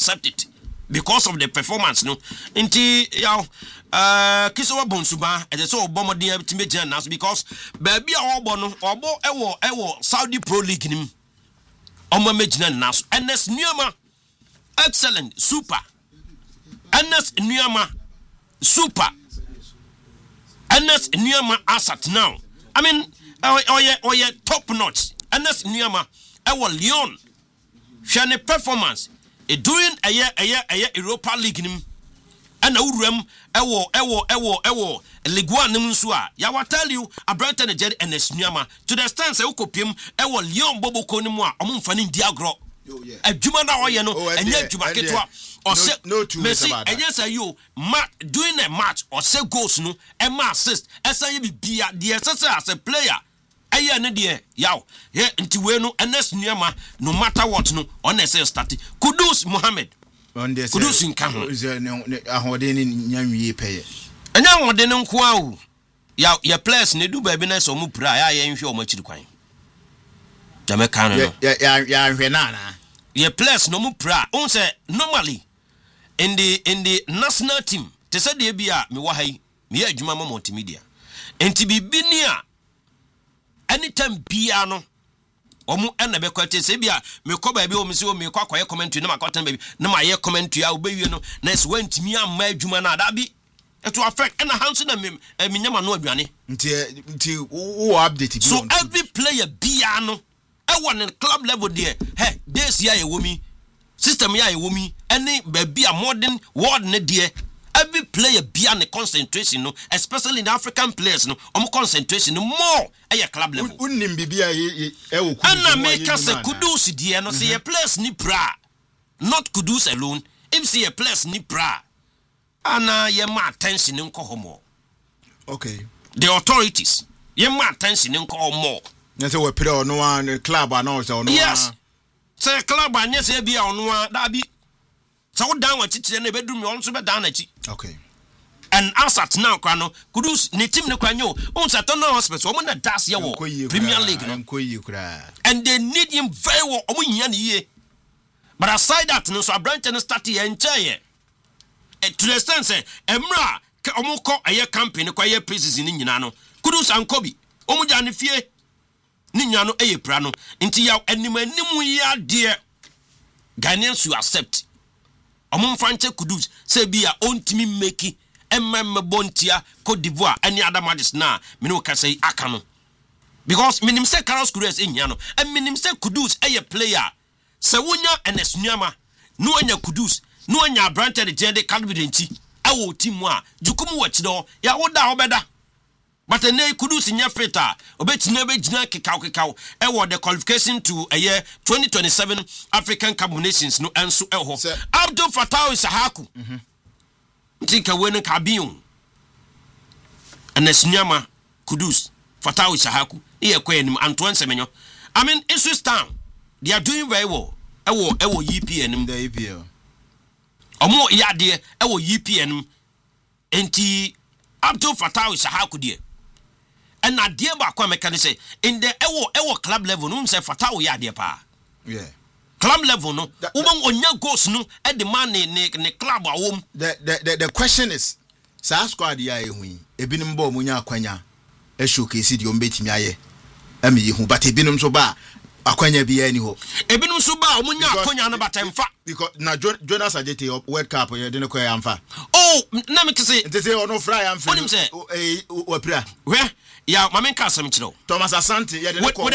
accept it because of the performance no nti yaw kiso bonsuba e so obomodin time gina na so because baby a obo no obo ewo Saudi Pro League nim omo megina na so NS Nuama excellent super NS Nuama super NS Nuama asset now I mean oye top notch NS Nuama ewo Lyon hwane performance during a year Europa League nim and awuram ewo Ligue 1 nim so a ya will tell you Abrante Jed and Nuama to the stand say ukopiem ewo Lyon Boboko nim a omumfa ni diagro adwuma na oye no enye adwuma ketwa or say Messi enye say you doing a match or say goals no e ma assist esan ye bibia the as a player aye ne de yaw ye nti we no NS Nuama no matter what no on say start Kudus Mohammed Kudus nka ho ahode ni nyanwie peye enya ahode ne nko a o yaw ye players ne du ba bi na so mu pra ya ye nhwe o machiri kwan Jamaica no ya nhwe na ye players no mu pra on say normally in the national team te say de bia me wa hai me ya adwuma ma multimedia enti bibi ni a anytime bia no omu ena be kwete se bia me ko ba bi o me se o me kwa kwaye commentary na ma kwata baby na ma ye commentary a obewie no na se wantimi amma adwuma na da bi eto affect ena hanso na me nyama no aduane nti wo update so every player bia no e won in club level there hey this year ye womi system ya ye womi any baby a modern world ne there every player bia ne concentration no especially the African players no concentration no more at club level unnim bibia e wo Kudus make us Kudus die no say players ni pra not Kudus alone if say players ni pra ana ye ma attention nko homo okay the authorities ye ma attention nko homo na say we play on one club and say on one yes say club anya say bia on one da bi so down what titire na bedum yo nso be down na chi okay and asat now kwano Kudus ne team ne kwanyo on Saturn hospital omo na das ye wo Premier League no and they need him very well omo nya ne ye but aside that no so Abrante no start ye nche to the extent say emra omo ko aye campaign kwa ye preseason ni nyina no Kudus ankobi omo ja ne fie ni nya no eye pra no nti ya animanimu ya de Ghanaians you accept Among Franche Kudus say be a own team making Bontia Cote d'Ivoire any other matches na me no can say akano because minim say Carlos Kudus in yano and minim say Kudus a player Sawunya and Nuama no anya Kudus no anya Abrante the Jende Calvidenti awo team wa jukumu watch do ya woda obeda but ne Kudus in your feta obetina be gina kekao the qualification to a year 2027 African Cup of Nations no enso eho Abdul Fattah Isahaku Tinka wenu kabion and Nuama Kudus Fattah Isahaku here kwenim Antoine Semenyo I mean Ipswich Town they are doing very well ewo EPN the EPL omo ya de ewo EPN enti Abdul Fattah Isahaku de and na dear ba kwa meka say in the ewo club level no say Fattah ya de pa yeah club level no woman onya goals no e the man ne club awom the question is sa squad ya ehu ebinim ba omunya akwanya e showcase di ombetimi aye ame yehu but ebinim so ba akwanya bi ani ho ebinim so ba omunya akwanya no batemfa because na Jonas Ajete World Cup ye de ne ko yamfa oh na me kese ntese ono fry yamfa onim say wapira we ya mamen ka asem kiro Thomas Asante ye de ne ko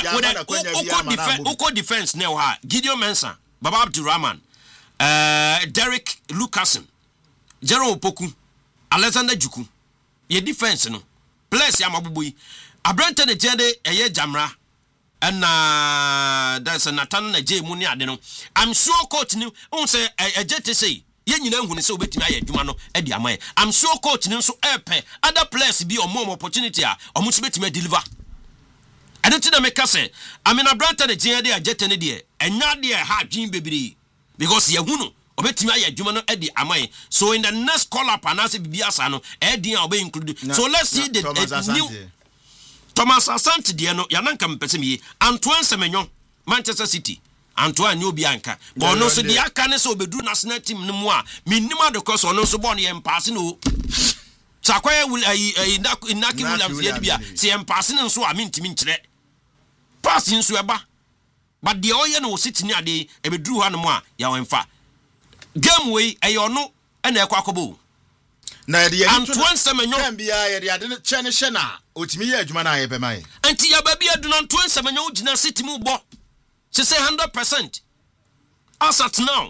with defense now ha Gideon Mensah Baba Abdurrahman Derek Lucasen Jerome Opoku Alexander Juku ye defense no place ya mabubuyi Abrante ne jede eye Jamra and that's a Nathan na J Muni ade no I'm sure coach ni on say Ajete say ye nyina hu ne say obetimi aye adwuma no e di amaye I'm sure coach ni so epe other players be o more opportunity a omo so betimi deliver I don't think make say I mean Abrante ne jede Ajete ne de enya de ha dwin bebiri because ye hu no obetimi aye adwuma no e di amaye so in the next call up anase bibiasa no e di a obe include so let's see the new Thomas Asante de no yananka mpese mi Antoine Semenyo Manchester City Antoine obi anka but no so the aka ne so obedu national team no mu a minnim adekọ so no so bọ no yem pass no sakwa inaki Williams ye bia se yem pass no so a mentimi nkyere pass nso eba but the oye no sit ni ade ebedu ha no mu a ya wenfa game way eyo no na ekwakobo na de Antoine Semenyo kan bia ye de ade ne che ne hye na otimi ye adwuma na ye be mai anti ya ba bia du na Antoine Semenyo gina city mu bo she say 100% as at now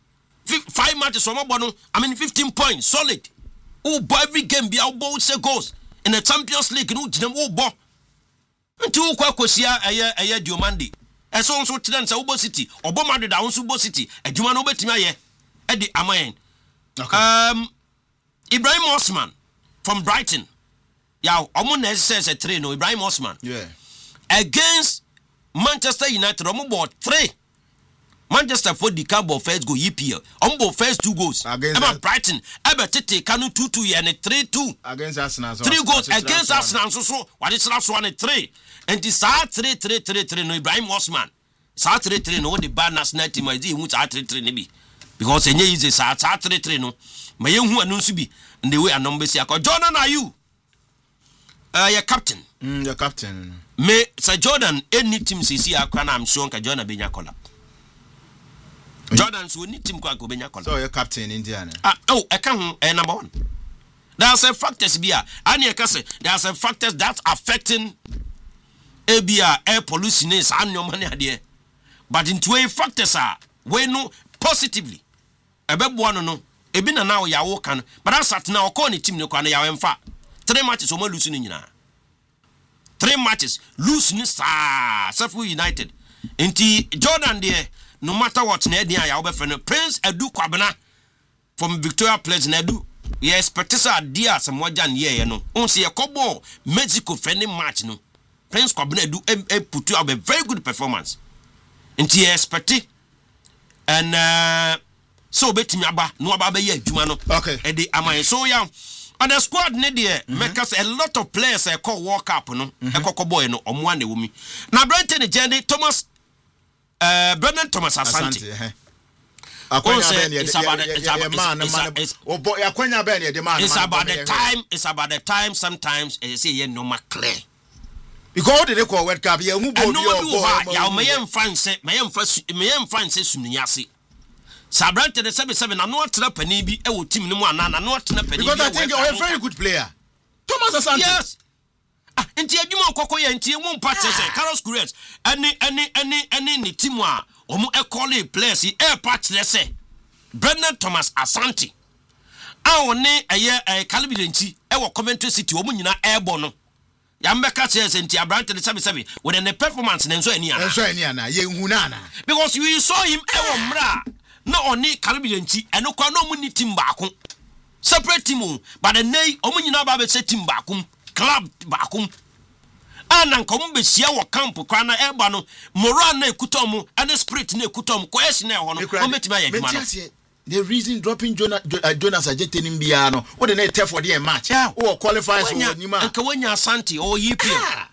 5 matches from Obono, I mean 15 points solid. Oh boy, every game be out both say goals in the Champions League no gina wo bo until kwa kosia eye Diomande and so tren say Obo City Obo Madrid da unso Obo City adwuma no betimi aye e di amayen. Okay. Ibrahim Osman from Brighton. Yeah, omo na says a 3 no Ibrahim Osman. Yeah. Against Manchester United omo bought 3. Manchester for the cabo first go EPL. Omo first 2 goals. Against Brighton. Ebe tete kanu 2-2 and 3-2. Against Arsenal. 3 goals against Arsenal so what is last one 3. And this 3 no Ibrahim Osman. Sa 3 no the bad national team is hu sa 3 ne bi. Because enye easy sa 3 no. Ma ye hu anu nso bi. And the way anombe si akọ Jordan are you? Your captain. Your captain. Me Sir Jordan any team sisi akwa na I'm sure ka Jordan benya kola. Jordan so any team kwa go benya kola. So your captain Indiana. I can number 1. There's a factors bia. Ani e kase there's a factors that affecting air pollution is anyo mani ade. But into a factors are we no positively. Ebebo no ebi na now ya wo kan. But as at now call ni team no kwa na ya wemfa. 3 matches o ma lose ni nyina. 3 matches lose ni Sheffield United. Inti Jordan there no matter what na dia ya obefre Prince Edu Kwabena from Victoria Place na Edu ye expect say dia samwaja ye no on say ekobo Mexico friendly match no Prince Kwabena Edu put up a very good performance inti ye expect and so betimi aba no aba be ye adwuma no okay e dey amai so ya on the squad ne there make us a lot of players call World Cup no ekoko boy no omo na wumi na Brenton Jendi Thomas Brendan Thomas Asante it's about the time sometimes say you no clear because they call World Cup ya hu bo ya mayem France sunyase Sabrante the 77 na no atena pani bi e wo team no mu ana na no atena pani because I think you're a very good player Thomas Asante yes enti adwuma okoko ye enti emu mpa say Carlos Queiroz any ni team a omo e call players e patch le say Brendan Thomas Asante a woni eye Calibidenti e wo Coventry City omo nyina airborne no ya mbeka say enti Abrante the 77 with the performance na nso ani ana ye hu na ana because you saw him e wo mra na oni Calibidenti eno kwa no omo ni team baako separate team but the nay omo nyina ba be say team baako club baako ana nkom be sia wo camp kwa na eba no moral na ekutom and spirit na ekutom ko esi na ho no o metima ya dwuma no the reason dropping Jonas Ajete nim bia no wo de na tell for the match wo qualify so nima nka wanya Asante o EPL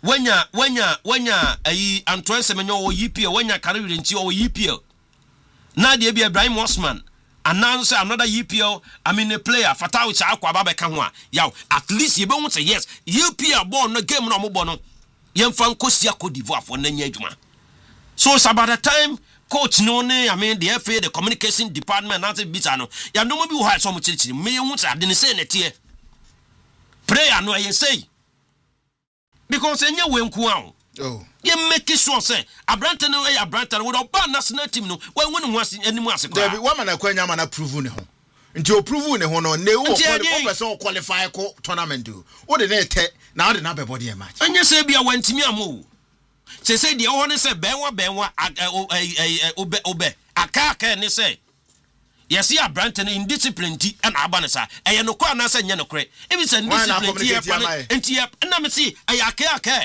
wanya ayi Antoine Semenyo o EPL wanya Calibidenti o EPL na de bia Ibrahim Osman announce another EPL I mean a player Fatau cha akwa baba ka ho a yaw at least you be want say yes EPL ball no game no mo bo no yemfa nkosia Cote d'Ivoire for na nya adwuma so it's about the time coach no ne I mean the FA the communication department na say bita no ya no bi wo ha so mo chirichiri me hu say ade ne say na tie prayer no yen say because enye wenku an you make sure say Abrante no Abrante we don ban national team no when who as animu ase kwa there be one man akwanya man approve ne ho nti o prove ne ho no ne wo person qualify ko tournament do wo de na ete na wo de na be body match anya say bia wantimi amo say de ho ne say benwa obe aka ne say yes ya Abrante no indiscipline ti and abane sa eye no kwa na say nya no kre if it's indiscipline ti na me see aka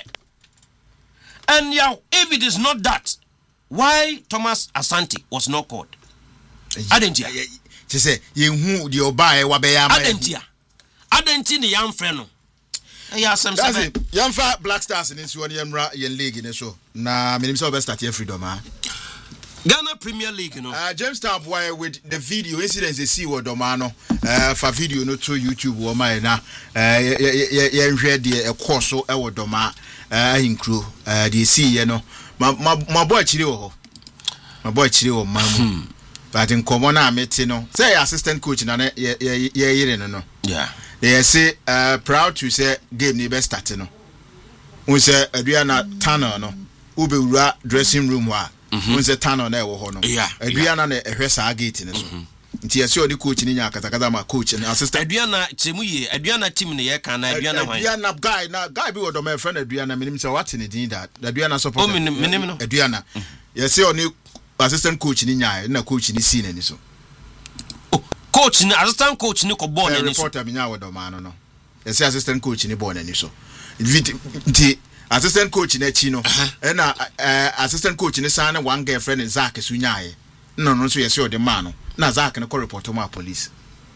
and yeah, if it is not that, why Thomas Asante was not called? Adentia. She say, "You who the obaye wabeya." Adentia the young friend. Yeah, some. That's it. Young Black Stars in this one, Yemra, Yen League in this show. Na, me himself best start here freedom, Premier League no. Jamestown boy with the video incidents they see what Domano for video no to YouTube or my na the course so Doma in crew they see you know my boy Chiro my but in common I met no say assistant coach na no yeah they say proud to say game ni best start no we say Adriana Tanner no ube ura dressing room wa we say Tanner na wo ho no Adriana na ehwe sa gate ni so nti yesi odi coach ni nya kata ma coach and assistant Adriana chemuye Adriana team ne ye kan na Adriana wan Adriana guy be wodo my friend Adriana minim say what ni din that Adriana support minim no Adriana yesi oni assistant coach ni nya na coach ni si na ni so coach ni assistant coach ni ko ball na ni so reporter mi nya wodo ma no yesi assistant coach ni ball na ni so nti assistant coach na chi no na assistant coach ni san na one girlfriend in Zak su nyae no so yesi odi ma no na Zak ne ko report ma police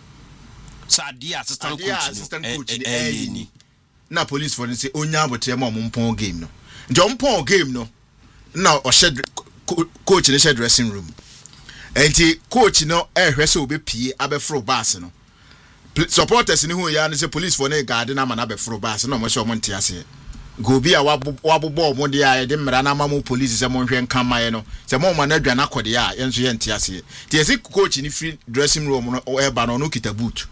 sa dia assistant coach ni na police for say onya abotre ma ompon game no nti ompon game no na o shed coach ni shed dressing room enti coach no ehwe se obepie abefro bass no supporters ni hu ya ni say police for na guard na ma na abefro bass no mo se omo ntia se go bi a wabobọ mo de a de mra na ma mo police se mo hwe nkan maye no se mo ma na dwa na kode a yenso ye ntia se ti esi coach ni free dressing room no e ba no kita boot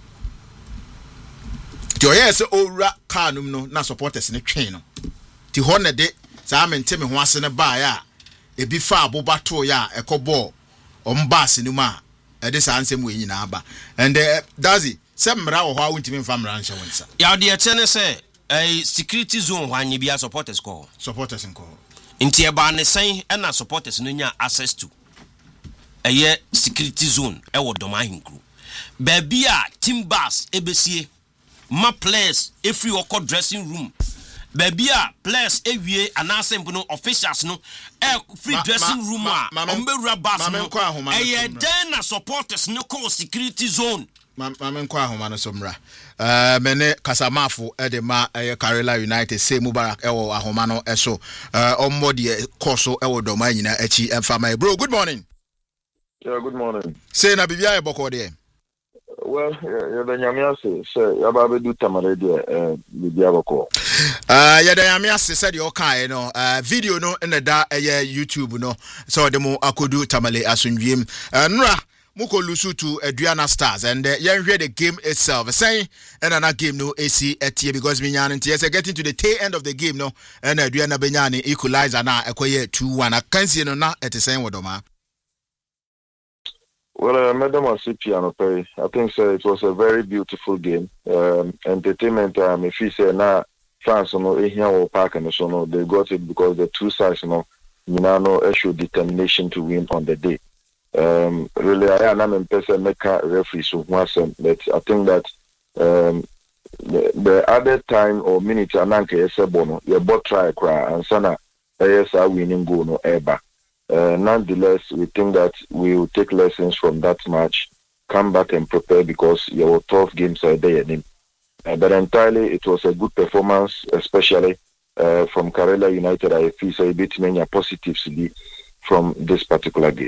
ti o ye se owura car no na supporters ni twen no ti ho na de sa mente me ho ase ne ba ya e bi fa abobato ya ekobo ombas ni ma e de sa ansem we nyina aba and dazi se mra wo ho a wuntimi mfa mra nche wonsa ya de chene se security zone hwanye bia supporters call nti e ba ne sen e na supporters no nya access to security zone e wo doma hinkru ba bia team bus ebesie ma players every okọ dressing room ba bia players ewie anase mpuno officials no free dressing room a ombewura bus no den na supporters no call security zone mamenko ahoma no somra mene kasamafo de ma Karela United say Mubarak ewo ahoma no eso ommode koso ewo doma nyina achi emfama bro good morning. Yeah, good morning. Say na bibia e boko de. Well, ya da nyamia say ya ba be do tamare de bibia boko. Ya da nyamia say de o kan no video no na da YouTube no so de mo akodu tamale asunwiem nra Muko lusu to Adriana Stars and you hear the game itself. Saying another game no AC etie because Minyan yes getting to the tail end of the game no and Adriana Benyani equalizer na ekoye 2-1. I can see no na at the same wodoma. Well, Madam Asipiano pay. I think it was a very beautiful game. Entertainment if you say na fans no ehia park and so no they got it because the two sides no showed determination to win on the day. Really, I am a person make a referee so once, but I think that the other time or minute ananke esebono your bot try cry and sana ASA winning goal no ever. Nonetheless, we think that we will take lessons from that match, come back and prepare because your tough games are there. But entirely, it was a good performance, especially from Karela United. I feel so a bit many positives from this particular game.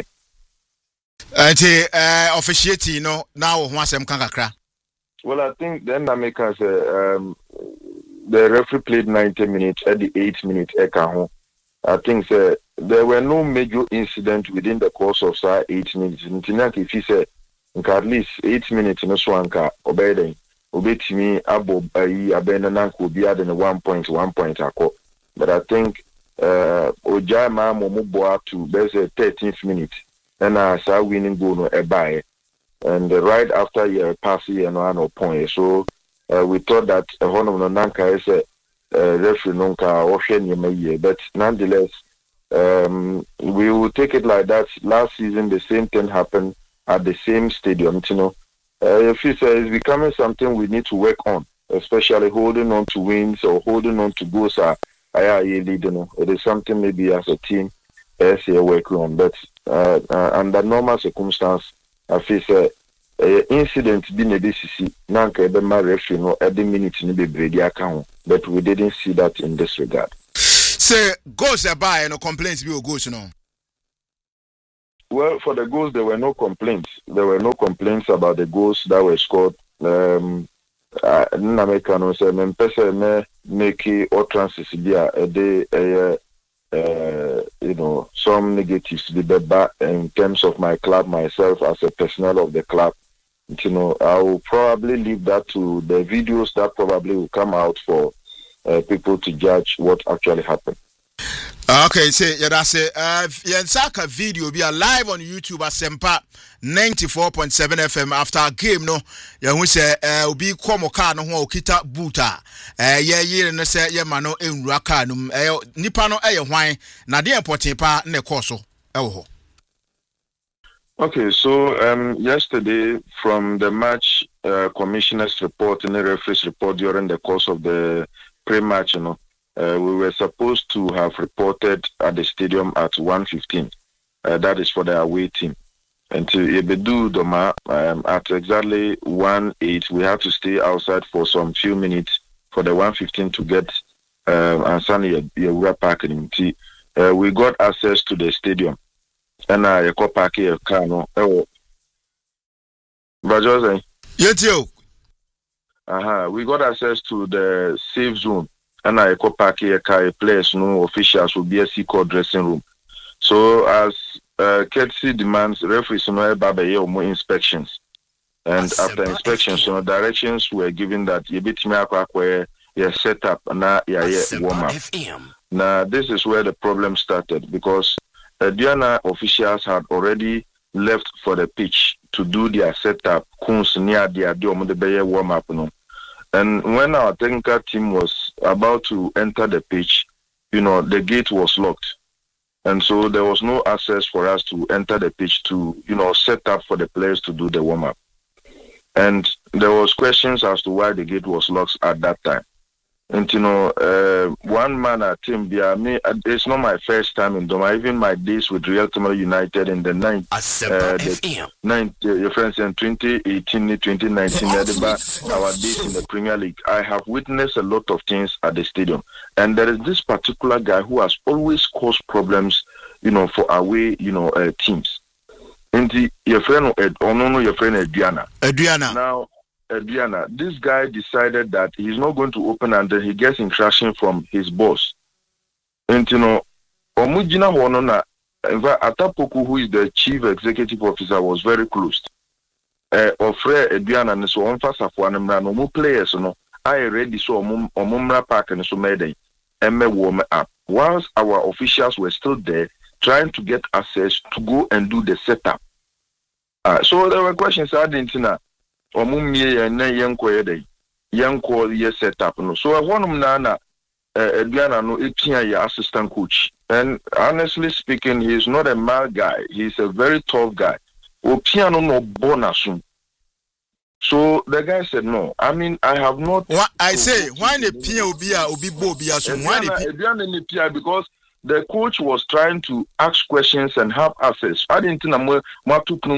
Officiating no now wasem kankakra. Well, I think then America the referee played 90 minutes at the 8 minute ekaho. I think there were no major incidents within the course of 8 minutes. If he said at least 8 minutes no swanka obeying obetimi abo ayi abena nanko bi ade 1 point akọ. But I think Ojama Momuboa to there's a 13th minute. And I saw winning goal no ebaye, and right after your pass here no point. So we thought that one of the nanka is a referee nonka or but nonetheless we will take it like that. Last season the same thing happened at the same stadium. If it's becoming something we need to work on, especially holding on to wins or holding on to goals. It is something maybe as a team as you're working on, but under normal circumstances, I feel incident being a BCC, Nanka Ebema referee no every minute in the Brady account, but we didn't see that in this regard. Say goes by no complaints be goes no. Well, for the goals, there were no complaints. There were no complaints about the goals that were scored. Namekano say me make utterances be some negatives to be back in terms of my club, myself as a personnel of the club. I will probably leave that to the videos that probably will come out for people to judge what actually happened. Okay, that's it. Saka video be live on YouTube at Sempa 94.7 FM after a game. No, we say be Komoka no okita buta. No say mano enraka num nipa no hwan na de important pa ne koso ewo. Okay, so yesterday from the match commissioner's report and the referee's report during the course of the pre-match, we were supposed to have reported at the stadium at 1:15. That is for the away team. And to Ebedu Doma, at exactly 1:08, we had to stay outside for some few minutes for the 1:15 to get Ansani Yewura parking. We got access to the stadium. And I go park here car no. Bajoze. Yetio. We got access to the safe zone. And I go park here car place no officials will be a secret dressing room. So as courtesy demands, referees no more inspections. And after inspections, directions were given that you bit me where you set up and warm up. Now this is where the problem started because Diana officials had already left for the pitch to do their setup. Warm up. And when our technical team was about to enter the pitch, the gate was locked. And so there was no access for us to enter the pitch to, set up for the players to do the warm-up. And there was questions as to why the gate was locked at that time. And, one man at Team Biami, it's not my first time in Doma, even my days with Real Tomorrow United in the 2018, 2019, our days in the Premier League. I have witnessed a lot of things at the stadium. And there is this particular guy who has always caused problems, for away, teams. And your friend Adriana. Now, Adriana, this guy decided that he's not going to open until he gets instruction from his boss. And Omujina Honona, Atapoku, who is the chief executive officer, was very close. Ofre Adriana, and so on fast for no players, I already saw Omumra Park and so made a warm up. Whilst our officials were still there trying to get access to go and do the setup. So there were questions I didn't know. Omumie and Yanko ye set up. So I want him Nana Adriana no 18-year assistant coach. And honestly speaking, he's not a mal guy. He's a very tough guy. Opiano no bonasum. So the guy said no. I mean, I have not. What I say, why the Pia Obi Bobia? Why the Pia? Because the coach was trying to ask questions and have access. I didn't know what to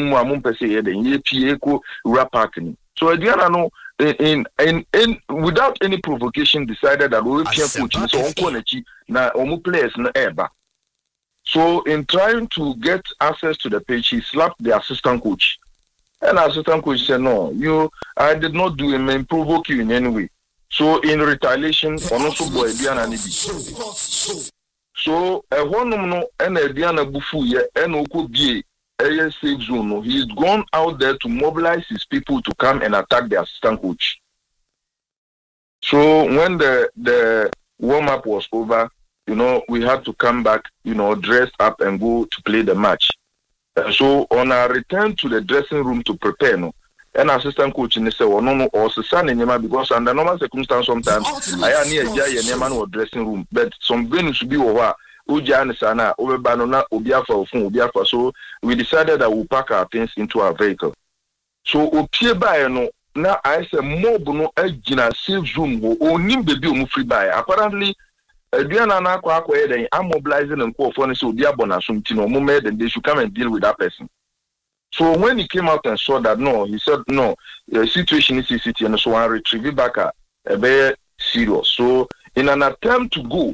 do. So Adriana no in without any provocation decided that we will coach so na omu players na eba. So in trying to get access to the pitch, he slapped the assistant coach. And the assistant coach said, no, I did not do him and provoke you in any way. So in retaliation, also boy Adriana nibi. So one no and Adriana bufu ye and oko bie a safe zone. He's gone out there to mobilize his people to come and attack the assistant coach. So when the warm up was over, we had to come back, dress up and go to play the match. So on our return to the dressing room to prepare, an assistant coach in the say, or son in because under normal circumstances sometimes I near Jay and Yaman or dressing room, but some venue should be over. Ujanisana over Banana Obiafa from Obiafa. So we decided that we'll pack our things into our vehicle. So Opie by now I say more bono ejina safe zoom or nim baby free by. Apparently Adriana na kwa then I'm mobilizing and call for so dia bonasum tino moment and they should come and deal with that person. So when he came out and saw that no, he said no, the situation is CCT and so I retrieve it back a very serious. So in an attempt to go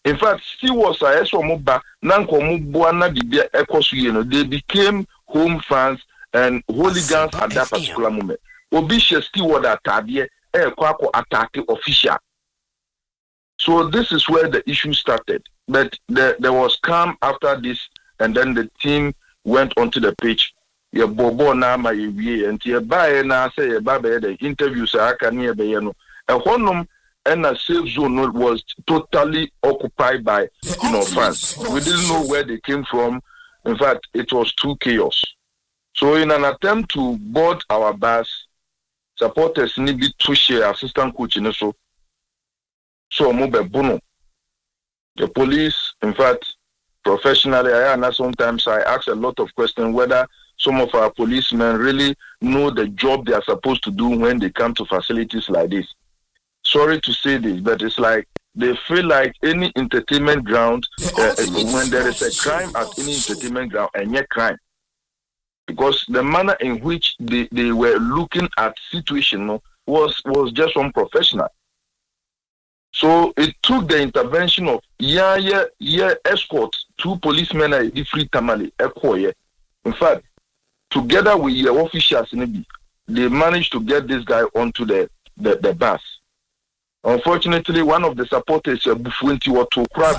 In fact, stewards are also muba nanko mubwa na bibia ekosu they became home fans and hooligans at that particular moment. Obisha steward atadie kwako attack official. So this is where the issue started. But there was calm after this, and then the team went onto the pitch. Ye bobo na ma ye and ye bae na say ye babe the interviews aka near be a honum and a safe zone was totally occupied by fans. We didn't know where they came from. In fact, it was too chaos. So in an attempt to board our bus, supporters needed to share assistant coach in so Mobe Bono. The police, in fact, professionally, sometimes I ask a lot of questions whether some of our policemen really know the job they are supposed to do when they come to facilities like this. Sorry to say this, but it's like they feel like any entertainment ground, when there is a crime at any entertainment ground, and yet crime. Because the manner in which they were looking at situation was just unprofessional. So it took the intervention of escort, 2 policemen at free tamale. In fact, together with your officials, they managed to get this guy onto the bus. Unfortunately, one of the supporters Bufuenti was to cry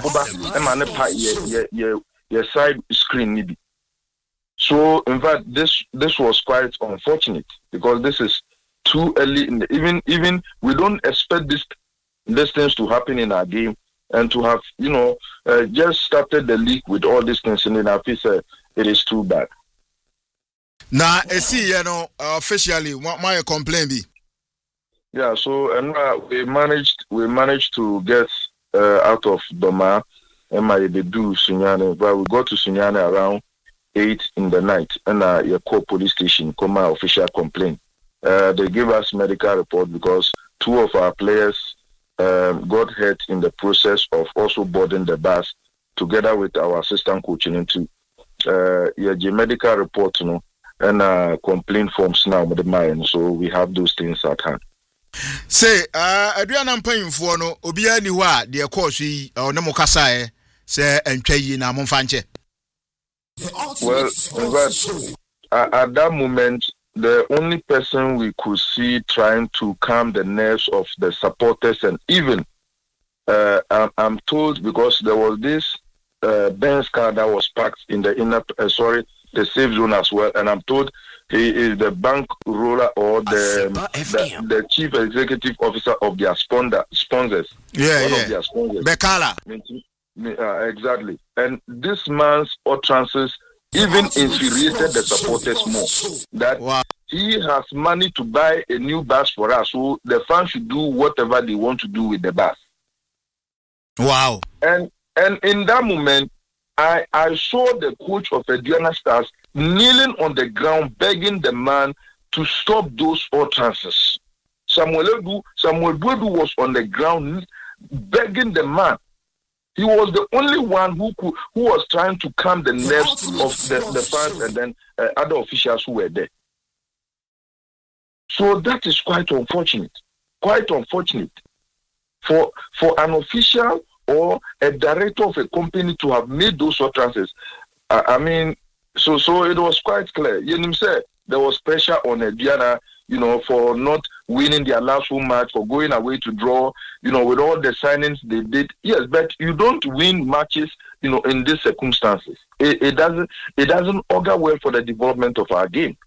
your side screen. So, in fact, this was quite unfortunate because this is too early. Even we don't expect these things to happen in our game, and to have just started the league with all these things in our piece, it is too bad. Now, see, officially, what my complaint be? Yeah, so and we managed to get out of Doma and my debut Sunyane, but we got to Sunyane around 8 in the night, and your police station come my official complaint. They gave us medical report because 2 of our players got hurt in the process of also boarding the bus together with our assistant coach into your medical report, and complaint forms now with the mind. So we have those things at hand. Say, Adriana paying for no Obia ni wa de course or no Mokasa say and Chay na Monfanche. Well, at that moment, the only person we could see trying to calm the nerves of the supporters, and even I'm told because there was this Benz car that was parked in the the safe zone as well, and I'm told he is the bank roller or the chief executive officer of their sponsors. Yeah. Of their sponsors. Bekala. Exactly. And this man's utterances even infuriated the supporters more. That he has money to buy a new bus for us, so the fans should do whatever they want to do with the bus. Wow. And in that moment, I saw the coach of Aduana Stars kneeling on the ground, begging the man to stop those utterances. Samuel Buedu was on the ground begging the man. He was the only one who was trying to calm the nerves of the fans and then other officials who were there. So that is quite unfortunate. Quite unfortunate for an official or a director of a company to have made those utterances. I mean, so it was quite clear. You said there was pressure on Aduana, for not winning their last home match, for going away to draw, with all the signings they did. Yes, but you don't win matches, in these circumstances. It doesn't augur well for the development of our game.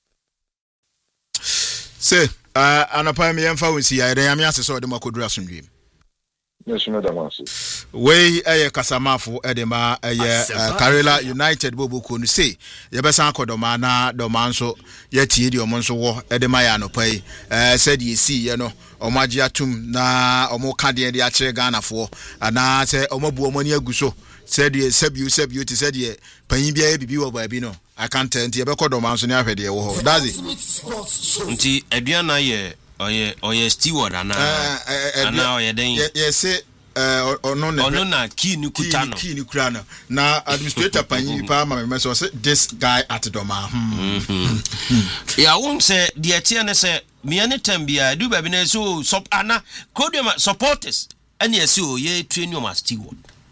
Say, anapa me yemfa wonsi ya ere ame asese ode makodura asundwe. Yes, madam. We kasamafo edema Karela United bobo ko no say ye besan akodoma na doma nso ye tie di omo nso wo edema ya no pai said ye see ye no omagie atum na omo ka de a kire Ghana fo ana se omo bu omo ni aguso said ye sebiu ti said ye panyin bia ye bibi wo baabi no I can't tell ye be kodoma nso ni ahwede ye wo that's it nti Aduana ye oye steward ana oye den yes ono na key ni kutano na administrator panyi pa ma me say this guy at Doma ya won say the tie ne say me anytime bia do ba bi na so ana supporters and yes o ye train your steward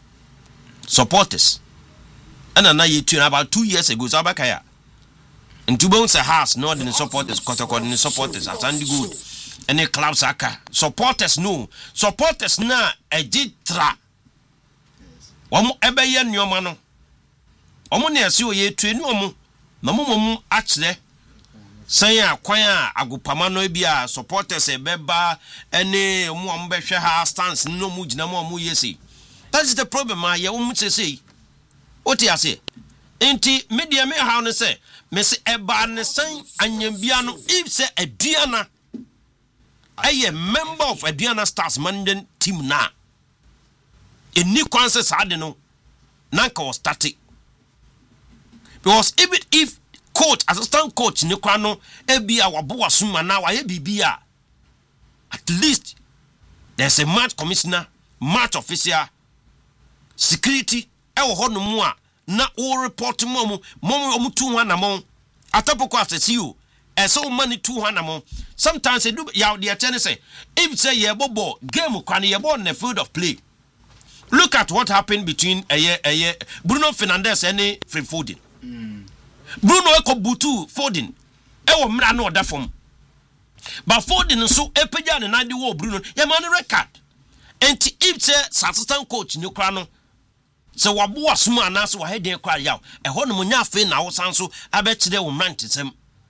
supporters and na yetu about 2 years ago so abakaya ntubon say house no the supporters kotoko the supporters at Sandy Good any clubs aka supporters no supporters na ejitra omo ebeye nneoma no omo na ese oyetu enu omo na momo akire say akwan a agopama no bia supporters ebeba ene omo ambehwe ha stance no mu gina mo yesi. That is the problem ya omo say oti ase enti media me how no say me say eba ne san anyambia no if say aduana a member of Aduana Stars Mandan team na eni kwanse saade no nanka was static because even if coach assistant coach ne kwa no ebia wabo wasuma na waye bibia at least there's a match commissioner match official security ewo ho no mu a na o report mo tu ho na mo atapoko asesi o so money 200 mo sometimes they do ya the attorney say if say ye bobo game kwan ye ball in the field of play. Look at what happened between Bruno Fernandes and Free Foden. Bruno eko butu Foden ewo mra no oda form but Foden so epeja ne na de wo Bruno ye man record enti if say assistant coach ni kra no se wabo asuma na so wa head kra yaw ho no nya afi na wo sanso abekire wo mantisem.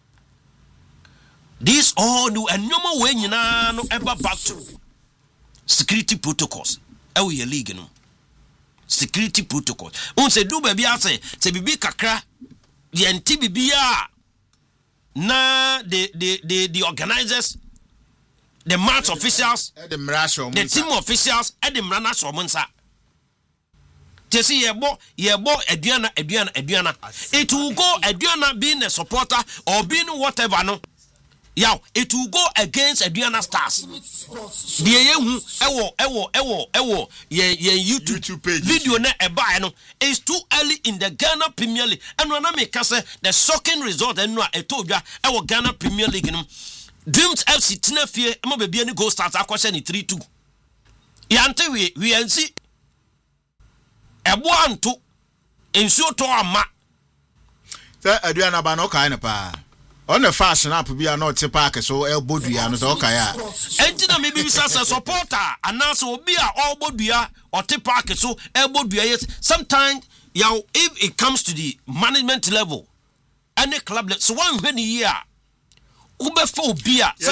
This all do and no more way no ever back to security protocols. Your league no security protocols. Say do baby say bibi kakra the NTBBA na the organizers, the match officials, the team officials, and the mrana somunsa. Tesi yebo Aduana. It will go Aduana being a supporter or being whatever no. Yow, it will go against Aduana Stars. Ewo YouTube page video na eba no. It's too early in the Ghana Premier League. And when I make say the shocking result and no etobia ewo Ghana Premier League no. Dreams FC tina fie mo be bia ni goal start akwose ni 3-2. Yante we ansi ebo anto ensuo to ama. Say Aduana ba no kai na pa. On the fashion up be a not park so elbow and so okay. Entina maybe we say supporter and now so be a elbow or tip park so elbow yes. Sometimes if it comes to the management level, any club so one when year ube for beer so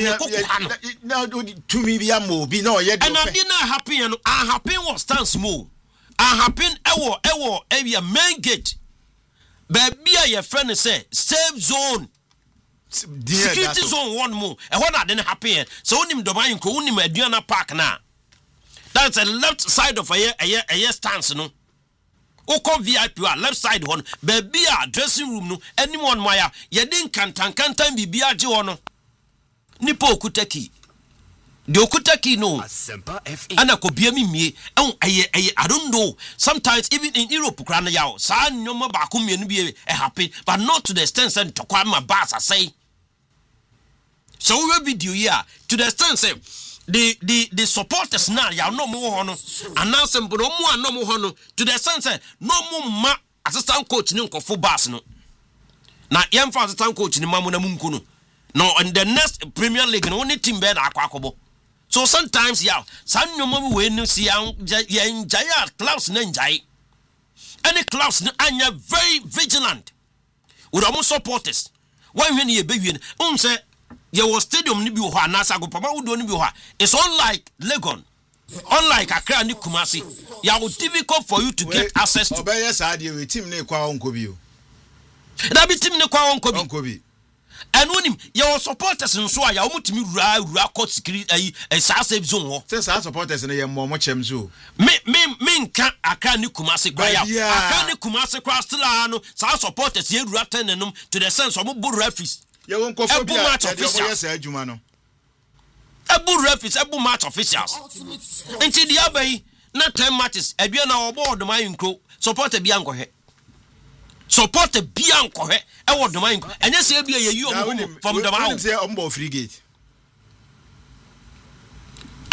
now to me be a move be no yet. And I did not happy and unhappy was stand small. Unhappy ewo a main gate. Baby your friend say save zone. Security zone one more. And what didn't happen. So unim domain ko unim Aduana Park na. That's a left side of a stance no. Oko VIP left side one. Baby dressing room no. Anyone maya. Ye din kantan bibi aje ono. Nipo okutaki. The okutaki no. Ana ko bia mi mie. I don't know. Sometimes even in Europe krana yaw. Sa nyoma ba ko mienu bi happy but not to the extent that to kwa ma bass say. So we video here to the extent say the supporters now ya no mo ho no announce but no mo ho no to the extent say no mo ma assistant coach ni nkofo bass no. Na yem fa assistant coach ni mamu na munku no. No in the next Premier League no only team be na akwakobo. So sometimes some nyoma we no see ya clubs na njai. Any clubs are very vigilant with almost supporters. Why when you be say your stadium ni bi ho anasa go papa wo do ni bi ho. It's unlike Legon. Unlike Accra ni Kumasi. Ya wo difficult for you to get access to. Obey saade we team na kwa onko bi o. Da bi team na kwa onko bi. And when your supporters in so ya omutimi rura court security sa safe zone ho. Say sa supporters na ye mo chem so. Me nka Accra ni Kumasi kwa ya. Accra ni Kumasi kwa still ano sa supporters ye rura tenenum to the sense omo bo referees. Ye won ko fo bia ye say adwuma no. Ebu referees ebu match officials. Nti dia bai na 10 matches Aduana obo odoma yinkro supporter bia nkohe. Support the Bianco, I want the mind, and yes, you'll be a you from the mountain. Say, free gate.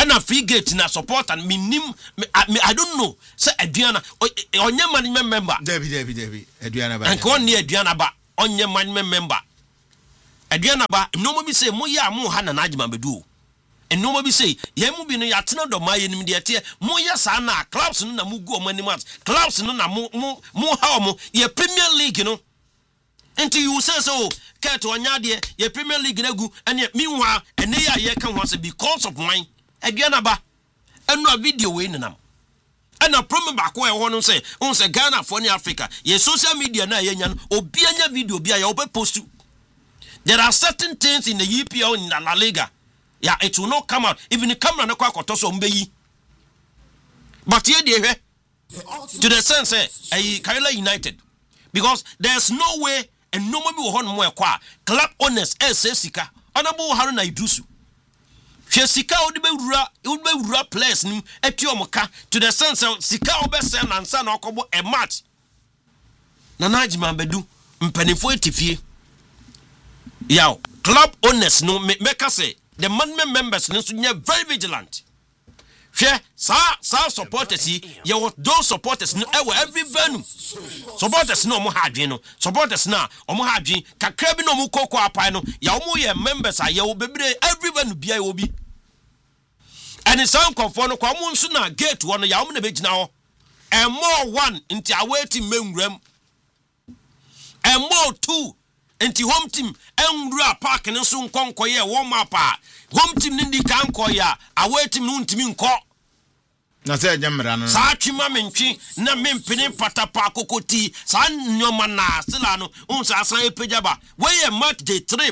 and a free gate na support and I don't know say Adriana onye management member Debbie Adriana ba and ko ne Adriana ba onye management member Adriana ba no mo bi say mo ya mo ha na Najima bedu and no mo bi say ye mu bi no ya tena do ma ye nim de tie mo ya sa na clubs no na mo gu o manimat clubs no na mo ha mo ye Premier League no until you say so Kurt Onyade ye Premier League na gu and meanwhile and ye can was because of wine Adriana ba eno a video we nenam and a problem back where one say on say Ghana for ni Africa ye social media na ye nya obi anya video bia ye obe post. There are certain things in the EPL in the La Liga yeah it will not come out even the camera na kwa kotoso mbeyi but here dey to the sense Kaila United because there's no way and no maybe one more kwa club owners say sika honorable Haruna Idrusu sika odbe players nim etiomoka to the sense sika obese na nsa na okobo a match na Najima bedu mpanifo etifie yaw club owners no make us say the management members no so very vigilant hwe sa supporters ye those supporters no every venue supporters no mo hadwen no supporters na omo hadwen kakra bi no mo koko apai no ya omo ye members a ye wo bebre every venue bia ye obi and in some conform no kwa mo nso na gate wo no ya omo na begina ho and more one into awaiting menwram and more two into home team enwura park no so nkonko ye warm up home team ndi kan koya away team no ntimi nko na say nyamra no sa twima mentwi na mempene patapa kokoti sa nyoma na sila no unsa asan epejaba we ye match day 3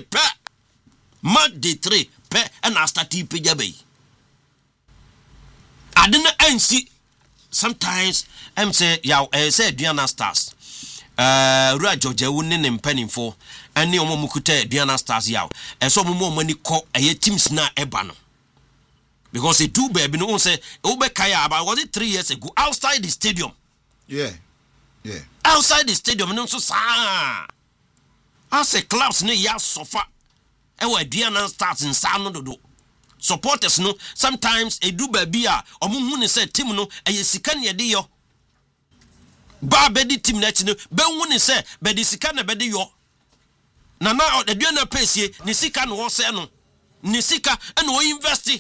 pe and I start epejaba yi adena ansi sometimes say ya say Diana Stars Rua Georgia woni ne mpanimfo ane omomukuta Diana Stars yaw so mani ko teams na eba no because it two baby no say obekaya about was it 3 years ago outside the stadium yeah outside the stadium no so sa as a clubs ne ya sofa Diana Stars in Sano dodo supporters no sometimes do baby a omuhu ne say team no sika ne de yo ba bedi team na chi no be hu ne say bedi sika na bedi yo na Diana pesie ne sika no wo say no ne sika and wo invest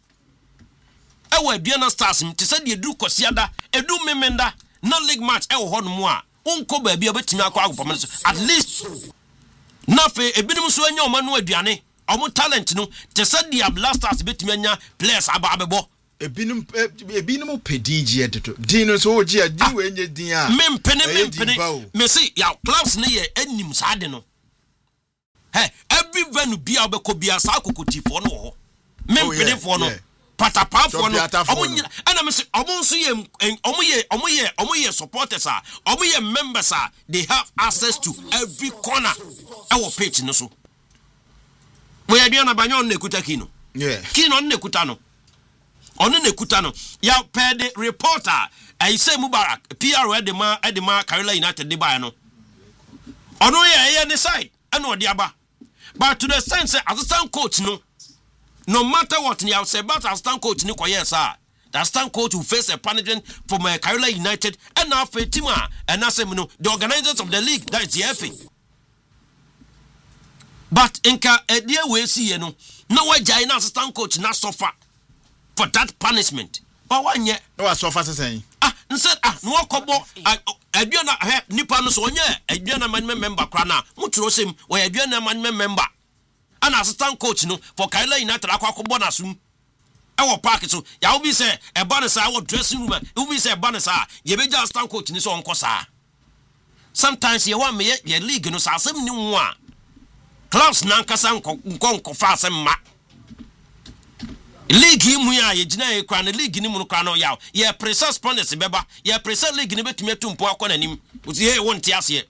Diana Stars te say de du kosiada edu memenda na league match ho no mu a unko ba bia betimi akwa agopam at least na fe ebinum so anya oma no aduane omo talent no te say de Blasters betimi anya players aba abebo ebinum pedinji eto dino so oji adi we nye din a mempene me see ya clubs ne ye anim saade no every venue bia obeko bia sa kokoti fo no ho mempene fo no patapa fo no omunyina ana me say omunso ye omoye supporters a omoye members a they have access to every corner our page no so we Adriana banyo na ekuta kino kino na ekuta no ono na ekuta no ya pede reporter say Mubarak PR edema Kaila United de buy no ono ye ne side and odi aba but to the sense assistant coach no matter what ni say but assistant coach ni ko yes sir the assistant coach will face a punishment from Kaila United and now for team and asem the organizers of the league, that is the FA. But inka dear we see no we jai na assistant coach na suffer for that punishment. But one year no suffer saying instead no kobo aduana nipa no so onye aduana management member kra na muturo sem we aduana management member and assistant coach no for Kaila United akwakobo na sum ewo park so ya obi say e ba ne sa wo dressing room obi say e ba ne sa ye beja assistant coach ni so onko sa sometimes ye wan me ye league no sa asem ni wo a clubs na nkasa nko fa asem ma league mu ya ye gina ye kwa na league ni mu no kwa no ya ye pressure sponsors beba ye pressure league ni betumi atumpo akọ nanim uti ye wonte ase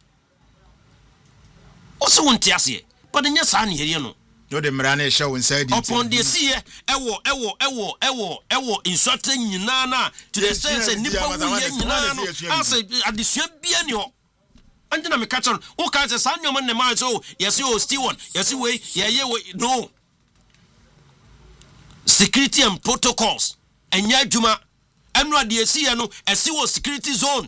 o so wonte ase but nya sa na ye no no de mrana show inside upon the see ewo instructor nyina na to the sense nipa wu ye nyina no ase adesua bia ni ho anjina me catch on o ka say sa nyoma ne ma so yes o Stewart yes we ye no security and protocols enya adwuma eno ade esi ye no esi wo security zone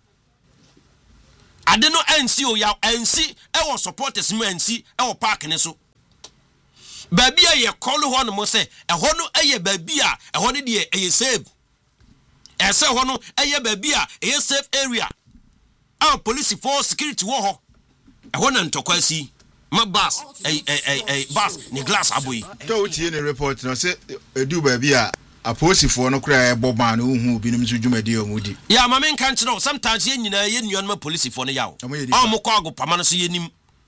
ade no ansi o ya ansi e wo supporters mu ansi e wo park ne so baabi a ye call ho no mo se e ho no eye baabi a e ho ne de eye safe e se ho no eye baabi a eye safe area a police for security wo ho e ho na ntokwa si ma bus bus ni glass aboyi to tie ne report no se edu baabi a aposifo no kura e boba no hu binim so dwumadi omudi ya ma men kan kire sometimes ye nyina ye nuan ma policefo no yawo am ko agopama no so yenim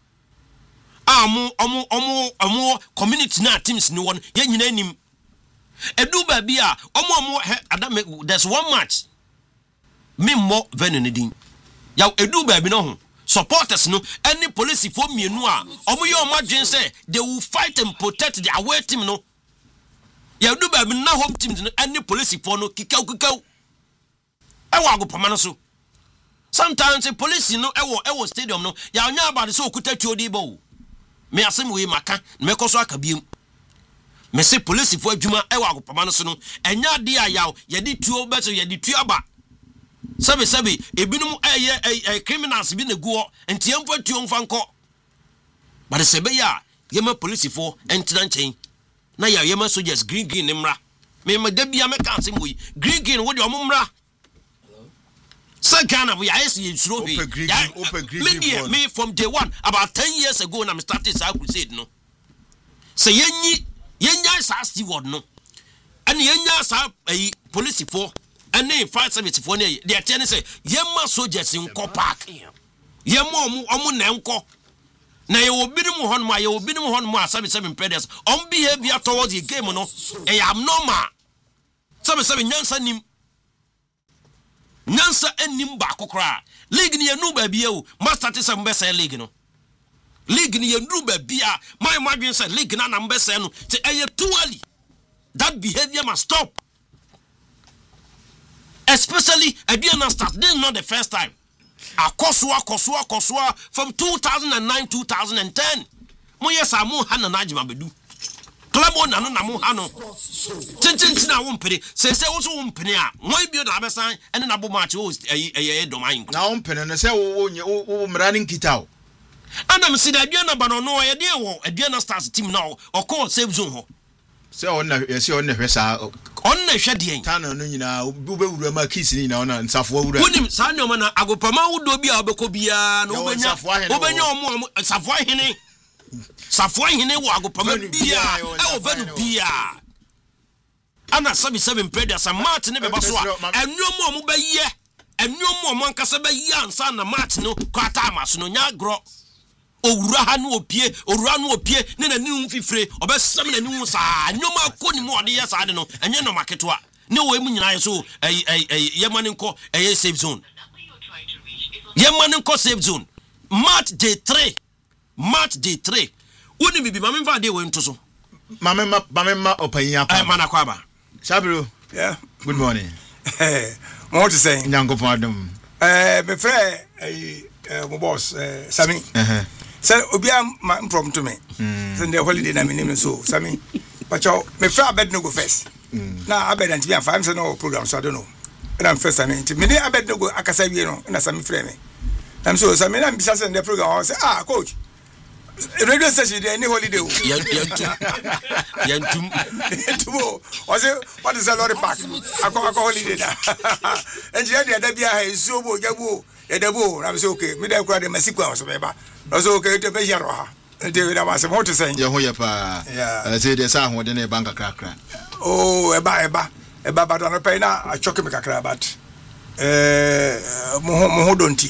omo community na teams ni won ye nyina nim edu baabi a omo adam there's one match me mo venue ne din yaw edu baabi no ho supporters no any policefo mienu a omo ye omadwen say they will fight and protect the away team no ya do ba na home team no any policefo no kikau e wa agopama no so sometimes the police no e wo stadium no ya nya about so okuta tuodi bo me asem we maka me koso aka biem me se policefo adwuma e wa agopama no so no enya de a yaw ye de tuo beto ye de tuaba sabe ebinum eye criminals bi na guo entiamfo tuo mfa nko but sebe ya ye ma policefo entina nchen na ya yema soldiers green nimra me madabia me kan sem we green wo de omumra sa Ghana we is yesuro be me from day one about 10 years ago na me started sa crusade no say yennya sa steward no and yennya sa policefo and fire service for ne they tell say yema soldiers in ko park yema omu na enko na ye obinim hon ma ye obinim hon ma 77 predators on behavior towards the game no e abnormal 77 nyansa enim ba kokora league ni enu ba bia o master te some best league no league ni enu ba bia my imagine say league na number say no te eye too early that behavior must stop especially Abiana start this is not the first time akosua from 2009 2010 mo yesa mo hana na ajima bedu klamo na no na mo hano chinchin na wo mpere se wo so wo mpene a mo bio na abesan ene na bo match o domain na wo mpene no se wo mrani nkitao ana me sida Abiana ba no no ye de wo Abiana stars team na o call save zone ho se on na hwesa on na hwe de en tana no nyina ubewura ma kiss ni na ona nsafo wura wonim sa ne o na agopama wudo bia obeko bia no obenya omo safo hene wo agopama bia e wo venu bia ana 77 predators match ne beba so a enuomo omo baye enuomo omo ankasa baye ansa na match no kwata amaso no nya gro owura ha no opie ne na nimu fifire obesam na nimu sa nyoma akoni mu ode yes ade no enye no maketo ne wo emu nyina so yemane nko safe zone yemane nko safe zone match day 3 woni bibi mama mfa de we nto so mama opanya pa mana kwaba Shabiru yeah good morning what to say nyango fadum me frɛ my boss Sami so obia from to me so the holiday na me name so Sami but me frɛ abed no go first na abed and be am five no program so I don't know and I'm first Sami me dey abed no go akasa wie no na Sami frɛ me I'm so Sami na bisa send the program I say coach radio station dey any holiday yantum I say what is a lorry park akọ holiday da engineer dey da bia ha esuo bo jabu edebo na say okay me dey kura dey masikwa so be ba so okay te be yaro ha dey da ma say what to say ye ho ye pa say dey say ho dey na bank kakra oh eba ba do no pay na a choke me kakra but mo donti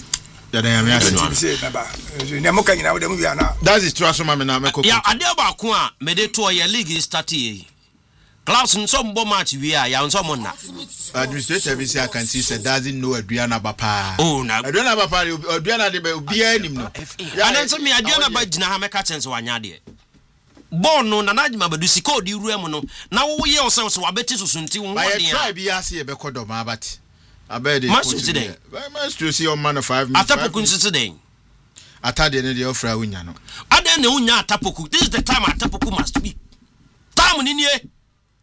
that is true asoma me na me ya ade ba ko a me dey to your league start ye class nso mbo match wi a ya nso mo na administrator bi say I can see say doesn't know aduana ba pa oh na aduana ba pa aduana de ba obi anim no ya nso me aduana ba gina ha me ka chense wanya de born no na najima badu sika odi ru em no na wo ye o se wa beti susunti wo ngode ya try bi ase e be kodo ma abati abedi master today master see on man of 5 minutes atapoku nsi today atade ne de ofra wunya no ade ne wunya atapoku this is the time atapoku must be time ni nie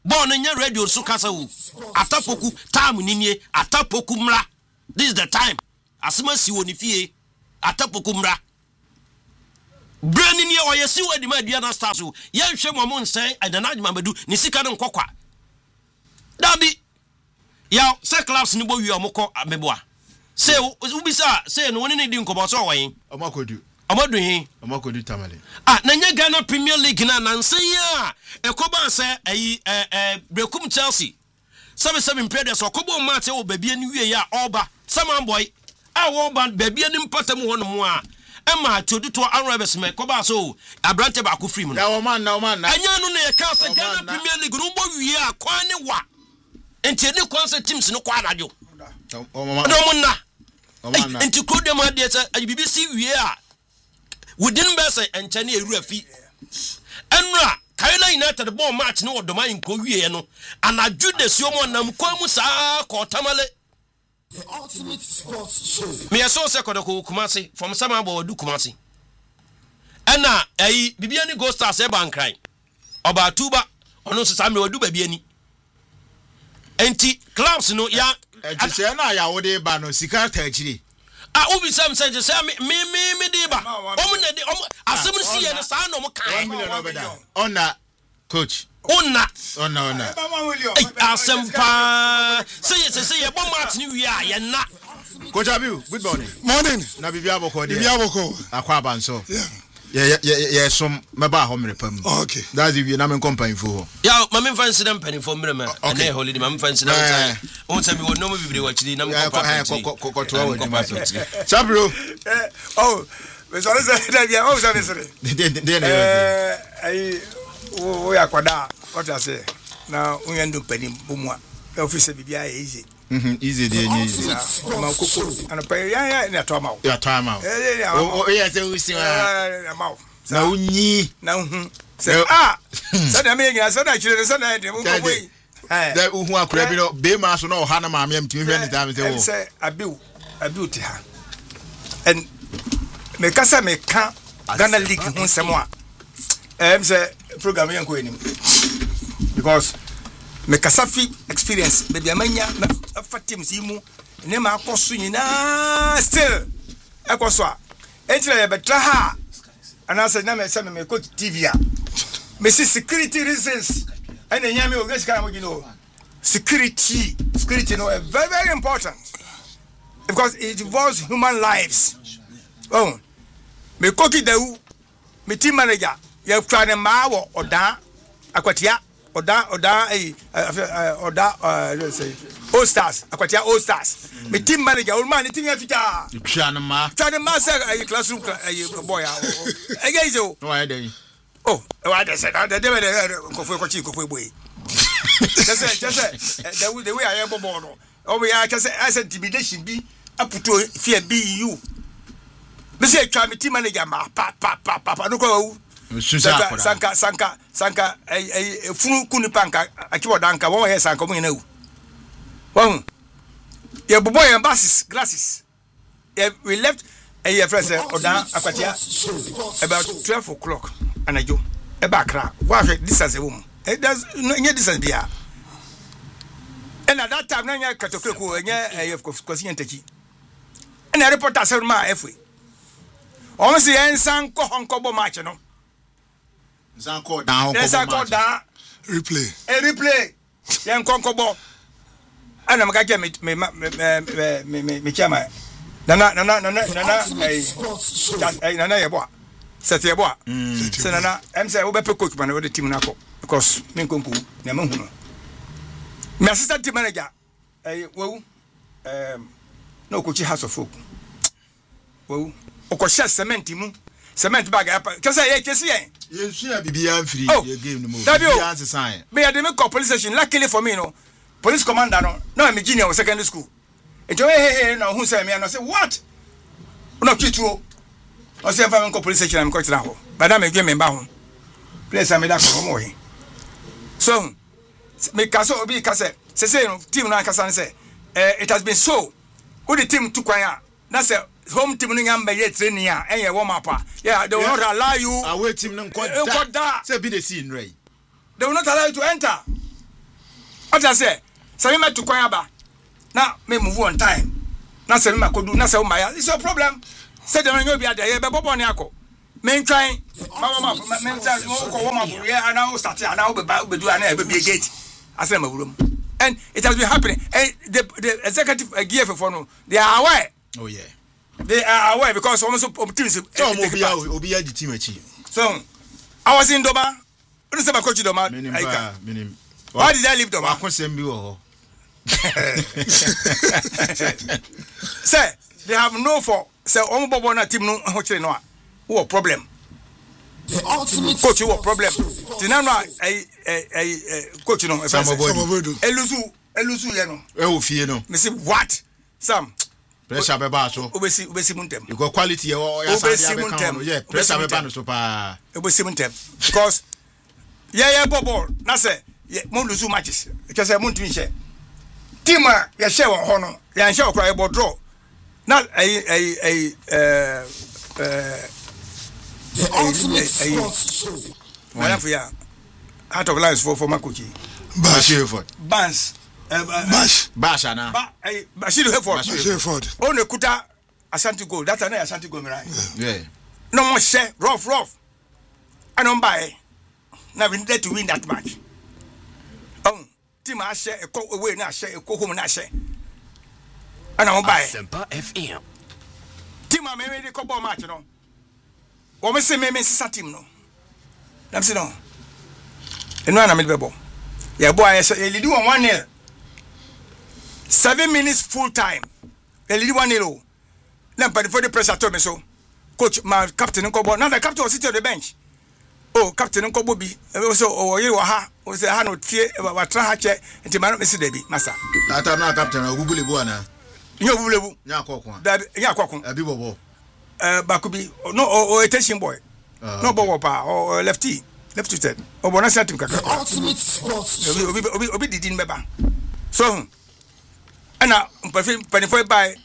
Born in your radio so kasa wo. Atapoku time ninie atapoku mra. This is the time. Asima si woni fie atapoku mra. Branding or you see what the Diana stars who yan shame mon say I don't know do ni sika no nkokwa. Dabi ya say clubs ni bo wi omoko ameboa. Say ubisa say no woni ne di nkobo so wan. Omakodu. Omodu hin. Omakodu tamale. Na nya Ghana Premier League na nanse ya ekoba say ayi Brekum Chelsea. 7 players okobo match wo babia ni wie ya oba. Saman boy. Wo ban babia ni mpatam ho no mo a. Emma Choduto Arabesme Koba so Abrante ba ko free mu. Na o man na. Anya no na e ka se Ghana Premier League no bo wie a kwa ne wa. Enti ne kwanse teams no kwa anajo. O man na. Enti ko dem ade se BBC wie a within bese enche ne eru afi. Enra Kayla United ball match no odoman ko wie no. Anaju de si omo nam kwa mu sa ko tamale. The ultimate sports show. Me so se kodoko Kumasi from Samabo du Kumasi. Ena bibia ni Go Stars e ban kran. Oba tuba ono so Samre odu babia ni. Enti clubs no ya se na ya wo de ba no sika ta chiri. Obi sam say me de ba. Omo na de asem si ye no sa no mo kan. 1 million obeda. Ona coach. Ona. Asempa. Say ye bon match ni wi a ye na. Coach Abiu, good morning. Morning. Na bibia boko de. Bibia boko. Akwa banso. Yeah. Yeah, some meba ho merepam. Okay. That's if you na men company for. Yeah, my men fancy them penny for me. Okay, holiday my men fancy them. On say we no be watch na me company. Ko to we ma so. Chabro. Oh, we sorry say that bia. Oh, say sorry. We akwada what I say now we end up penny bumwa office bibia easy easy dey easy ma koko and pay ya na to ma ya time out oh yeah say we see ma na unyi na hu say say na me nya say na chire say na dem ko we da hu akura bi no be ma so no ha na ma me am timi hwe ni time say wo say abiu ti ha and me kasa me ka Ghana League hu semwa say program yen ko enim because me kasafi experience baby amanya fatim simu ne ma akoso nyina still akoso a entire ye betra ha anasa na me say me coach TV a me see security reasons and enya me ogesi kan mo gino security no very very important because it involves human lives. Oh me coach Dawu me team manager you try to mawo oda akwatia oda say All Stars akwatia All Stars me team manager old man team afita try to ma say classroom boy again so no I dey what I said the ko boy just the way I am born oh we are as intimidation be aputo fear be you me say try me team manager ma pa no ko sanka funu kunu panka akibo danka won he sanka mo yenawu won ye bobo ye glasses we left a friend say odan akwatia about 12 o'clock anajo e ba kra wa hwe distance wom it does no distance bia and at that time na nya katokreku nya kosi ntaki and reporter say ma efwe o se ensan ko honkobo match no Zanko down replay yan konkobo ana makaje me chama nana yebo set yebo se nana em say we be coach man we the team nako because me konku na me hu me assistant team manager wewu no coach house of folk wewu okosha cement mu cement bag kesa ye kesi yen Yesu bibia free your game no more. Bibia sign. Me had me call police station. Luckily for me, no police commander no I'm junior secondary school. And hey no who say me and I say what? No kitu. I say if I call police station I'm going to now. But I give me back. Place I me that from here. So me kaso obi kase say team na kasa say it has been so. Who the team took kwanya. That's a home team no yam be training a enye warm up. Yeah, they will not allow you. Away team no kwada. Say be the scene right. They will not allow you to enter. What I say? Say me to Koyaba. Now me move on time. Now say me could do. Now say my. It's a problem. Say the man you be there. Be bobo ni ako. Men try. Mama, men try. Go warm up. Yeah, and now start. And now be do and be a gate. I say my room. And it has been happening. And the executive gear for no, they are aware. Oh yeah, they are aware because almost teams. So Obi the team achieve. So I was in Doma. What is about Coach Doma? Why did I leave Doma? Say they have no for. Say Omo Bobo na team no hoche no. What problem? The ultimate coach what problem? Tinano coach no. Elusu ye no. Fie no. Me say what? Sam. Pressure beba so. Obesi muntem. You got quality ya sabi yeah, pressure beba no so pa. Obesi muntem. Because yeah Bobo na say mo lose matches. Because say muntimi share. Team ya share won ho no. Ya share okra e draw. Na the ultimate sports show. Wala for ya. Heart of Lions for Makuchi. Bash ana. Bashiru Hereford. On the Kuta Ashanti goal. That's an Ashanti goal, right? Yeah. No more share rough. And on by. Now we need to win that match. Team I share a co away na share a co home na share. And on by Semper FM. Team I made the couple match, you know. What me say me sa team no. Nam say no. And one am bebo. Yeah boy, you lead 1-0. 7 minutes full time. You lead 1-0. Now for the pressure told me so. Coach, my captain nko. Now the captain was sitting on the bench. Oh, captain nko Bobby. So you ha. O say ha no tie wa tra ha che. Nti man me see debi, master. Ata na captain ogubulebu ana. Nyo ogubulebu. Nya akokon. Dabi nya akokon. Abi bobo. Bakubi no or attention boy. No bobo pa or lefty ted. O bona satim kaka. Ultimate sports. Obi didin beba. So ana mpafin by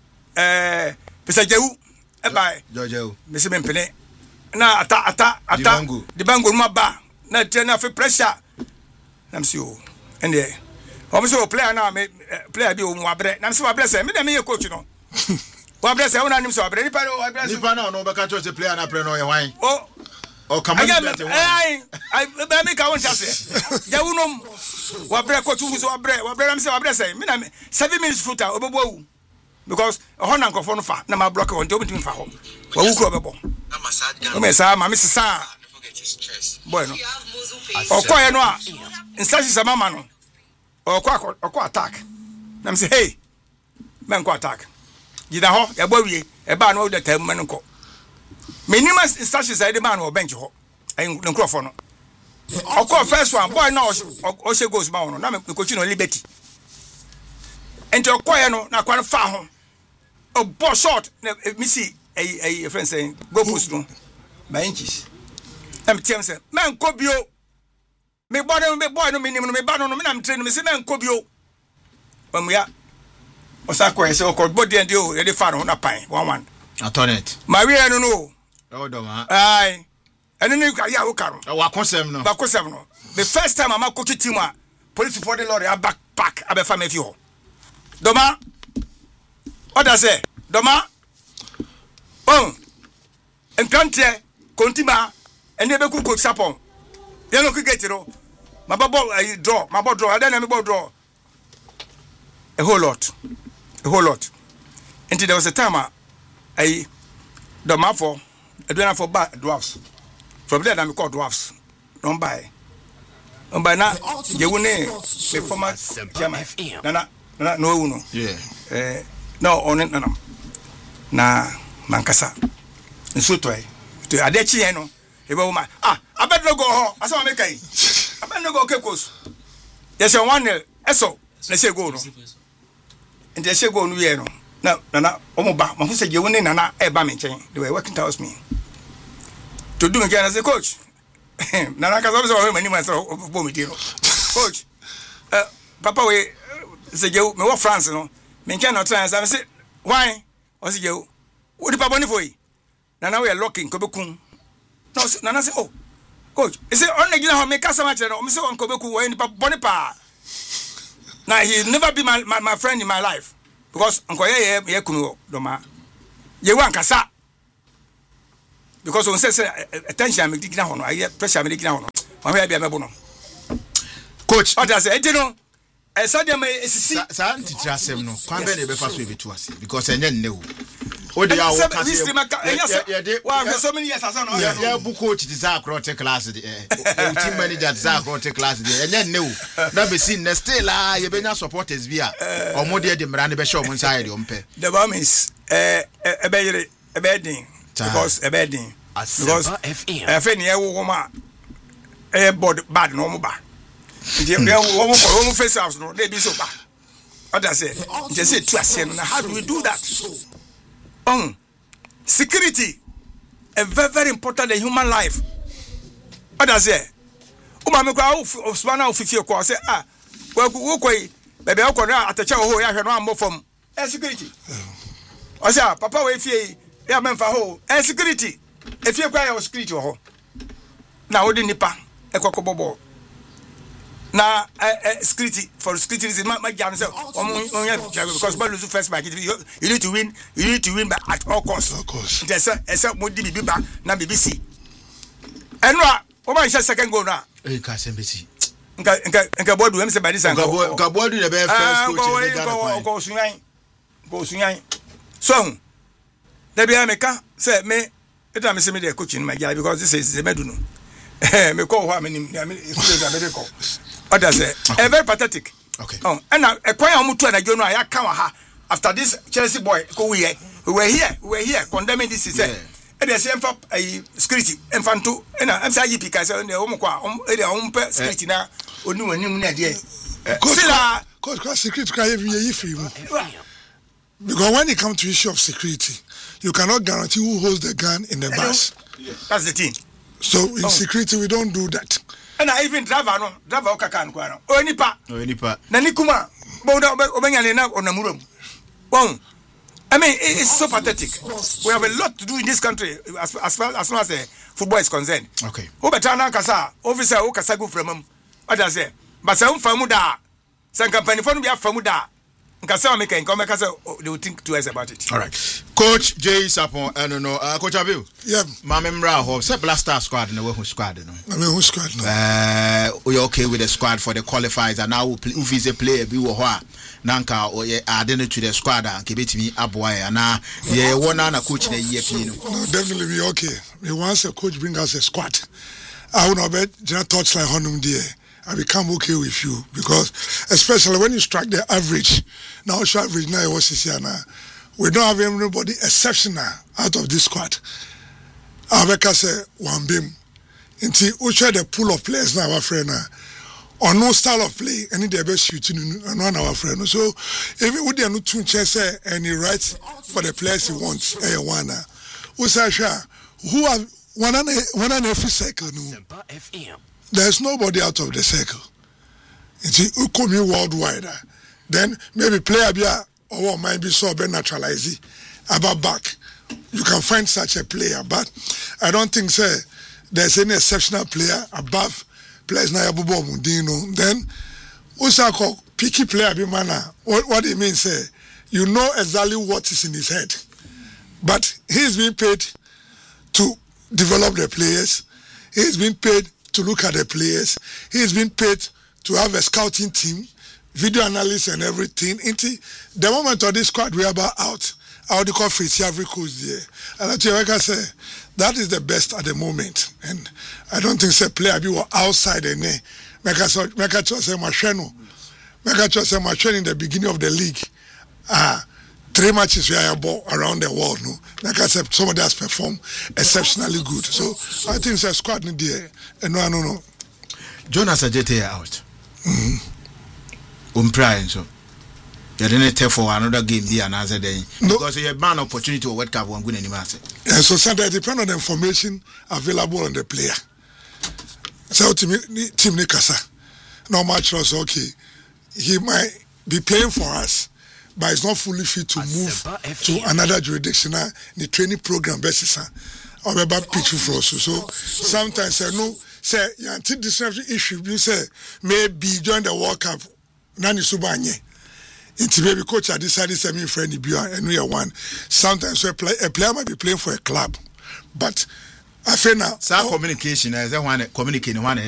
pesa jewu e by Jojo. Me se mempene na ata the bango ma ba na trainer fe pressure nam si o ende o so player na me player bi o mu abre nam si abre se me na me ye coach no wa abre se wona nim so abre ni pa na no be ka choose player na pre no ye wan o come on I make a one chance jewu no wa abre coach fu so abre nam si abre se me na 7 minutes footer obebo because hona nkofo no fa na ma block on to obitim fa ho wa wu kro bebo na masad o me sa ma me sesa bueno okoye no a instructions sama ma no okọ attack na me say hey men ko attack gida ho ya bo wie e ba no de tam men ko minimum instructions I demand on bench ho en nkrofo no okọ first one boy na o she goes ma no na me coach no liberty enti okoye no na kwan fa ho a ball shot me see a friend saying go post no my inches am tell say man ko bio me boy no minimum me ba no me na me train me say man ko bio ya osako say o body and o dey fa no na pan 1-1 attorney maria no oh do ma ai ene ni ka ya wo karo wa konsem no the first time I'm coach team a police for the lorry back abefa me fi ho doma what I say doma entrante kontima ene be ku coach sapon ye no cricket no my ball draw I don't know about draw a whole lot until there was a time I doma for adwana for back dwarfs from there I call dwarfs don't buy na je woni the former chairman na no uno yeah no on na mankasa nso toy to adechi yen no e be woman abedno go ho asa me kai abedno go kekos yes 1-0 eso na se go no and se go no ye no na omoba ma fu se je woni na e ba me nchen they were working towards me to do again as a coach na ka so many months for me no coach papa we se je me wo France no me nchen no trans I say why o se je wo di papa ni foi na we are locking ko bekun no na say oh coach e say on na gina ho me kasa ma chere no me say on ko bekun wo ni papa boni pa Now he'll never be my friend in my life because Uncle ye kunu doma. Ye wan kasa. Because on says attention me digina hono, I pressure me digina hono. Wan we bia mebo no. Coach, what I say, no. I saw them sa anti asem no. Kwan be na be fa so ebetu ase because enye nne wo. O de ya wo kase. Wow, for so many years as no. Yeah, book coach is a crote class the team manager is a crote class the enye nne wo. Na be see na still ye be nya supporters bi a omo de mra ne be show mo nsa ye de ompe. The bomb is a bedding because a bedding because FM ye wo ma board bad no mo ba. Face house no they be so bad. What I say? They say trust. How do we do that? Security, a very, very important in human life. What I say? Me kwa Osmana officer kwa say we baby ko na atacha ho ya hwe no ambo fam. Security. O say papa we fie ya memfa ho. Security. E fie kwa ya security ho. Na odi nipa ekokobobo. Na security for security is my jam say because man lose first match you need to win by at all costs. Of course. There's a mo di bibi ba na BBC. Enwa o man second goal na. Ka sembesi. Nka bodu em say by this and nka bodu the be first coach go sunyan. So there be America say me it am say me the coaching my guy because this is the meduno. Me call how many medical. What does it? Very pathetic. Okay. Oh, and a quiet mutu and I don't know I come after this Chelsea boy go we were here condemning this is it. And the same for a security infanto and I'm saying you because on the home security now or no new idea. Because security can be free. Because when it comes to issue of security, you cannot guarantee who holds the gun in the bus. That's the thing. So in security we don't do that. And I even driver okakan kwano. O nipa. Na nikuma. Obenya na onamurum. Bon. I mean it's so pathetic. We have a lot to do in this country as far as football is concerned. Okay. Who better na kasa officer o kasa go from him. What does say? But some famu da. Some company for no be famu da. Nkasa make en come kasa they will think twice about it. All right. Coach Jay Sapon no Coach Abiu. Yeah. Mamemra ho say Blaster squad na we squad no. I mean who squad no. We okay with the squad for the qualifiers and now who is a player bi wo ho a nanka o ye adding to the squad and ke betimi aboa na ye wona na coach na yepi no. No, definitely be okay. We once a coach bring us a squad. I will not bet just touch like honum there. I become okay with you because especially when you strike the average. Now average now was here now. We don't have anybody exceptional out of this squad. Abeka say one beam. Until we try the pool of players now our friend now. Or no style of play, any the best shooting and one our friend. So if we are not too chance and he writes for the players he wants, who have one and every cycle. There's nobody out of the circle. It's who come in worldwide. Then maybe player be or might be so be naturalized about back. You can find such a player, but I don't think there's any exceptional player above players na Yabubo Mundino. Then Usako picky player be mana. What it means you know exactly what is in his head. But he's being paid to develop the players. He's been paid to look at the players. He's been paid to have a scouting team, video analysis and everything. Into the moment of this squad we are about out, I would call Fitz every coach there. And I tell you, like I say, that is the best at the moment. And I don't think say player be outside the net. Make I just say Macheno. Make I just say Macheno in the beginning of the league. 3 matches we are around the world, no. Like I said, somebody has performed exceptionally good. So I think it's a squad in there. And no. Jonas Ajete out. Prime so. You didn't tell for another game there another day. Because you have an opportunity to World Cup one good anymore. Yeah, so sometimes it depends on the information available on the player. So team Nikasa. No match was okay. He might be playing for us. But it's not fully fit to move to another jurisdiction. The training program basis or about pitch for us. So sometimes I know say until this issue you say maybe join the World Cup Nani Subanye. It's baby coach I decided semi friendly and we are one. Sometimes a player might be playing for a club, but I feel now communication as I want communicating one